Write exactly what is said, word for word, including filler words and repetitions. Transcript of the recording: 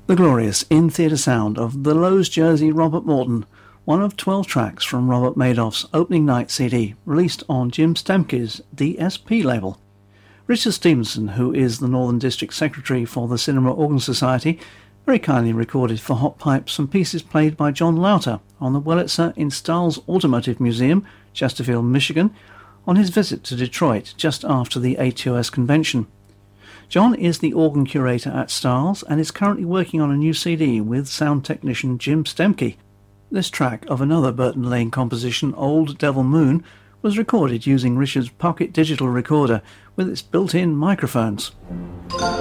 The glorious in-theatre sound of the Lowe's Jersey Robert Morton, one of twelve tracks from Robert Madoff's opening night C D, released on Jim Stemke's D S P label. Richard Stevenson, who is the Northern District Secretary for the Cinema Organ Society, very kindly recorded for Hot Pipes some pieces played by John Lauter on the Wurlitzer in Stahl's Automotive Museum, Chesterfield, Michigan, on his visit to Detroit just after the A T O S convention. John is the organ curator at Stahl's and is currently working on a new C D with sound technician Jim Stemke. This track of another Burton Lane composition, Old Devil Moon, was recorded using Richard's pocket digital recorder with its built-in microphones.